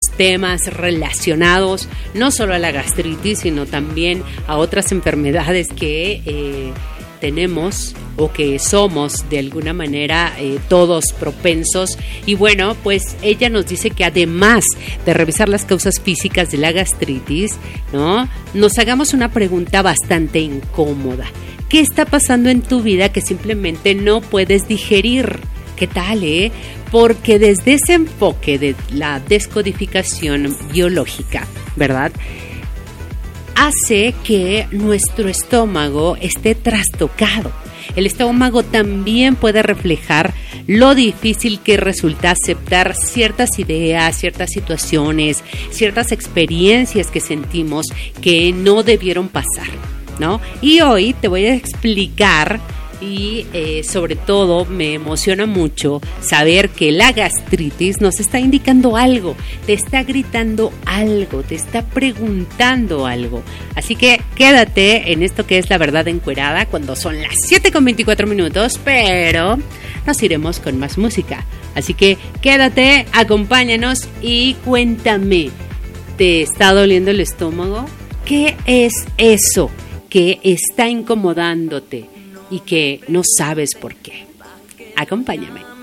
temas relacionados no solo a la gastritis, sino también a otras enfermedades que tenemos o que somos de alguna manera todos propensos. Y bueno, pues ella nos dice que además de revisar las causas físicas de la gastritis, ¿no?, nos hagamos una pregunta bastante incómoda. ¿Qué está pasando en tu vida que simplemente no puedes digerir? ¿Qué tal, Porque desde ese enfoque de la descodificación biológica, ¿verdad?, hace que nuestro estómago esté trastocado. El estómago también puede reflejar lo difícil que resulta aceptar ciertas ideas, ciertas situaciones, ciertas experiencias que sentimos que no debieron pasar, ¿no? Y hoy te voy a explicar. Y sobre todo me emociona mucho saber que la gastritis nos está indicando algo, te está gritando algo, te está preguntando algo. Así que quédate en esto que es La Verdad Encuerada cuando son las 7:24, pero nos iremos con más música. Así que quédate, acompáñanos y cuéntame, ¿te está doliendo el estómago? ¿Qué es eso que está incomodándote y que no sabes por qué? Acompáñame.